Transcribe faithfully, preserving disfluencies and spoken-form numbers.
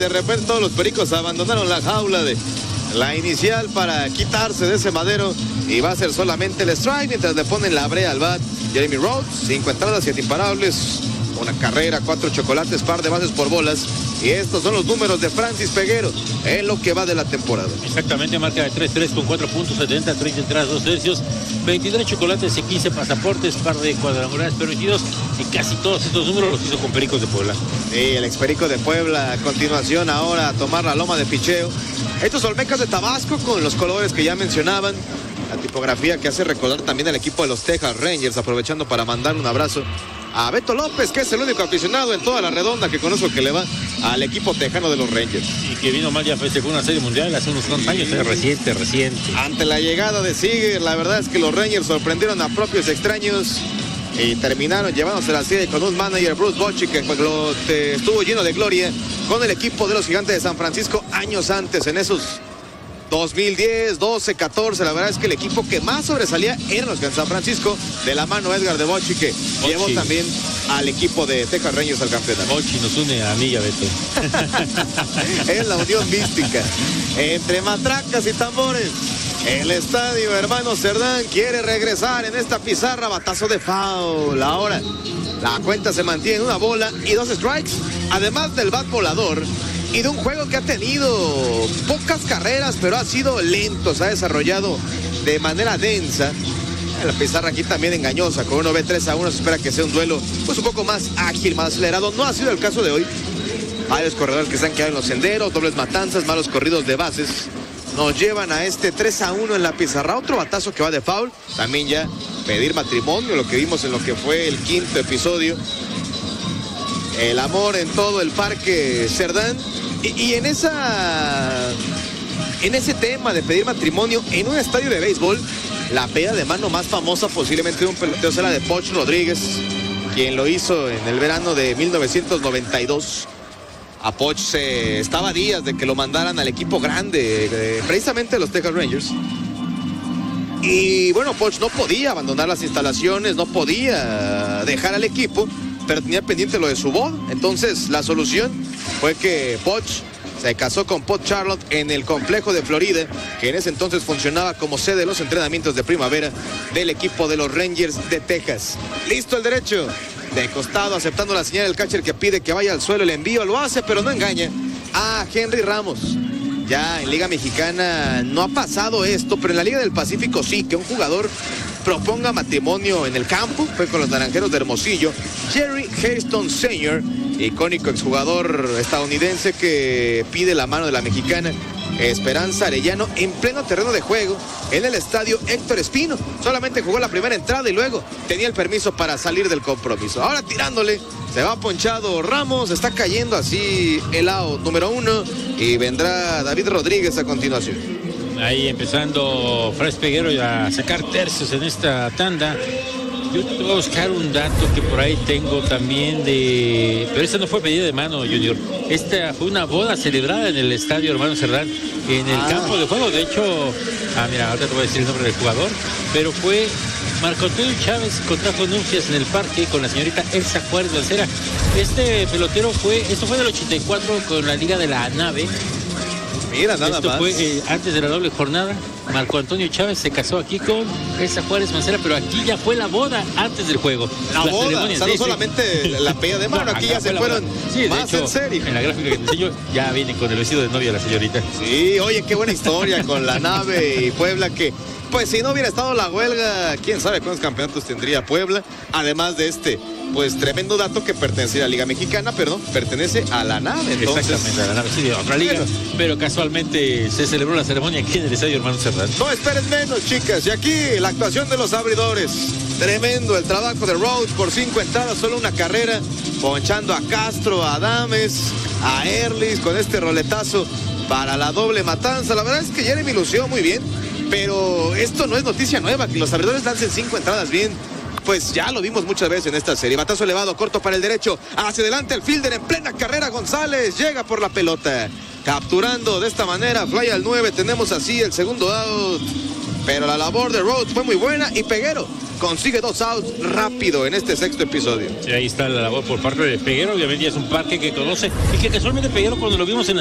De repente todos los pericos abandonaron la jaula de la inicial para quitarse de ese madero y va a ser solamente el strike mientras le ponen la brea al bat. Jeremy Rhodes, cinco entradas, siete imparables, una carrera, cuatro chocolates, par de bases por bolas. Y estos son los números de Francis Peguero en lo que va de la temporada. Exactamente, marca de tres tres con cuatro puntos setenta, treinta entradas, dos tercios, veintitrés chocolates y quince pasaportes, par de cuadrangulares permitidos, y casi todos estos números los hizo con Pericos de Puebla. Sí, el ex Perico de Puebla a continuación ahora a tomar la loma de picheo. Estos Olmecas de Tabasco con los colores que ya mencionaban, la tipografía que hace recordar también al equipo de los Texas Rangers, aprovechando para mandar un abrazo a Beto López, que es el único aficionado en toda la redonda que conozco que le va al equipo tejano de los Rangers. Y que vino mal ya festejó una serie mundial hace unos cuantos años, es reciente, reciente. Ante la llegada de Seager, la verdad es que los Rangers sorprendieron a propios extraños y terminaron llevándose la serie con un manager, Bruce Bochy, que lo, te, estuvo lleno de gloria con el equipo de los Gigantes de San Francisco años antes, en esos dos mil diez, doce, catorce, la verdad es que el equipo que más sobresalía eran los de San Francisco, de la mano Edgar de Bochy, que Bochy llevó también al equipo de Texas Rangers al campeonato. Bochy nos une a mí y a Beto. Es la unión mística entre matracas y tambores. El estadio Hermano Cerdán quiere regresar en esta pizarra, batazo de foul. Ahora la cuenta se mantiene en una bola y dos strikes, además del bat volador y de un juego que ha tenido pocas carreras, pero ha sido lento, se ha desarrollado de manera densa. La pizarra aquí también engañosa, con uno ve tres a uno, se espera que sea un duelo pues un poco más ágil, más acelerado. No ha sido el caso de hoy. Varios corredores que se han quedado en los senderos, dobles matanzas, malos corridos de bases, nos llevan a este tres a uno en la pizarra. Otro batazo que va de foul, también ya pedir matrimonio, lo que vimos en lo que fue el quinto episodio. El amor en todo el parque Cerdán. Y, y en esa en ese tema de pedir matrimonio en un estadio de béisbol, la peda de mano más famosa posiblemente de un pelotero será de Poch Rodríguez, quien lo hizo en el verano de mil novecientos noventa y dos. A Poch se estaba a días de que lo mandaran al equipo grande, de, precisamente los Texas Rangers. Y bueno, Poch no podía abandonar las instalaciones, no podía dejar al equipo, pero tenía pendiente lo de su boda. Entonces la solución fue que Poch se casó con Pot Charlotte en el complejo de Florida, que en ese entonces funcionaba como sede de los entrenamientos de primavera del equipo de los Rangers de Texas. Listo el derecho, de costado, aceptando la señal del catcher que pide que vaya al suelo. El envío lo hace, pero no engaña a Henry Ramos. Ya en Liga Mexicana no ha pasado esto, pero en la Liga del Pacífico sí, que un jugador proponga matrimonio en el campo. Fue con los Naranjeros de Hermosillo. Jerry Hairston señor, icónico exjugador estadounidense que pide la mano de la mexicana Esperanza Arellano en pleno terreno de juego en el estadio Héctor Espino. Solamente jugó la primera entrada y luego tenía el permiso para salir del compromiso. Ahora tirándole, se va ponchado Ramos, está cayendo así el out número uno y vendrá David Rodríguez a continuación. Ahí empezando Francis Peguero a sacar tercios en esta tanda. Yo te voy a buscar un dato que por ahí tengo también de... Pero esta no fue pedida de mano, Junior. Esta fue una boda celebrada en el estadio Hermano Cerdán, en el ah. campo de juego. De hecho, ah, mira, ahora te voy a decir el nombre del jugador, pero fue Marco Antonio Chávez, contrajo nupcias en el parque con la señorita Elsa Juárez Balcera. Este pelotero fue, esto fue del ochenta y cuatro con la Liga de la Nave. Mira, nada Esto más. fue eh, antes de la doble jornada. Marco Antonio Chávez se casó aquí con Elsa Juárez Mancera, pero aquí ya fue la boda antes del juego. La, la boda, ceremonia, o sea, no sí, solamente sí. la pedida de mano, no, aquí ya se fueron sí, más hecho, en serio. En la gráfica que te enseño, ya viene con el vestido de novia la señorita. Sí, oye, qué buena historia con la Nave y Puebla, que pues si no hubiera estado la huelga, quién sabe cuántos campeonatos tendría Puebla, además de este pues tremendo dato que pertenece a la Liga Mexicana, perdón, pertenece a la Nave. Entonces, exactamente, a la Nave, sí, de otra liga, bueno, pero casualmente se celebró la ceremonia aquí en el estadio Hermano Cerdán. No esperen menos, chicas, y aquí la actuación de los abridores. Tremendo el trabajo de Rhodes por cinco entradas, solo una carrera, ponchando a Castro, a Adames, a Erlis con este roletazo para la doble matanza. La verdad es que Jeremy lució muy bien, pero esto no es noticia nueva, que los abridores lancen cinco entradas bien. Pues ya lo vimos muchas veces en esta serie. Batazo elevado, corto para el derecho. Hacia adelante el fielder en plena carrera. González llega por la pelota. Capturando de esta manera. Fly al nueve. Tenemos así el segundo out. Pero la labor de Rhodes fue muy buena. Y Peguero consigue dos outs rápido en este sexto episodio. Sí, ahí está la labor por parte de Peguero. Obviamente ya es un parque que conoce y que casualmente Peguero, cuando lo vimos en